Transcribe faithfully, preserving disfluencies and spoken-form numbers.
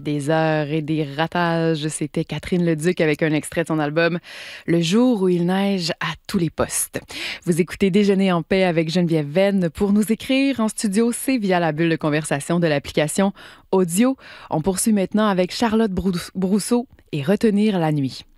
Des heures et des ratages, c'était Catherine Leduc avec un extrait de son album Le jour où il neige à tous les postes. Vous écoutez Déjeuner en paix avec Geneviève Venn. Pour nous écrire en studio, c'est via la bulle de conversation de l'application Audio. On poursuit maintenant avec Charlotte Brou- Brousseau et Retenir la nuit.